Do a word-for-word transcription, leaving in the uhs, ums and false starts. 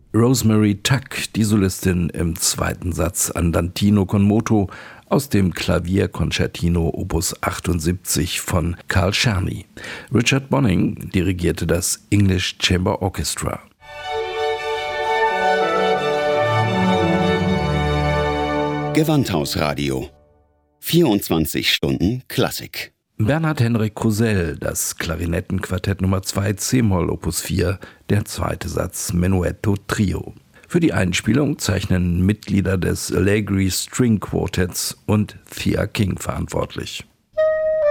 Rosemary Tuck, die Solistin im zweiten Satz Andantino con moto aus dem Klavierkonzertino Opus achtundsiebzig von Carl Czerny. Richard Bonning dirigierte das English Chamber Orchestra. Gewandhausradio. vierundzwanzig Stunden Klassik. Bernhard Henrik Krusell, das Klarinettenquartett Nummer zwei C-Moll Opus vier, der zweite Satz Menuetto Trio. Für die Einspielung zeichnen Mitglieder des Allegri String Quartetts und Thea King verantwortlich.